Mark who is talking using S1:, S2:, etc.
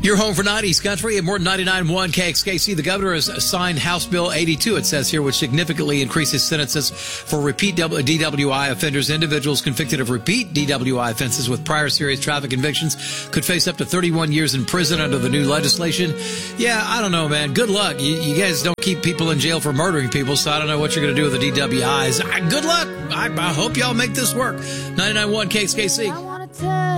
S1: Your home for 90s country and more than 99.1 KXKC. The governor has signed House Bill 82, it says here, which significantly increases sentences for repeat DWI offenders. Individuals convicted of repeat DWI offenses with prior serious traffic convictions could face up to 31 years in prison under the new legislation. Yeah, I don't know, man. Good luck. You guys don't keep people in jail for murdering people, so I don't know what you're going to do with the DWIs. Good luck. I hope y'all make this work. 99.1 KXKC.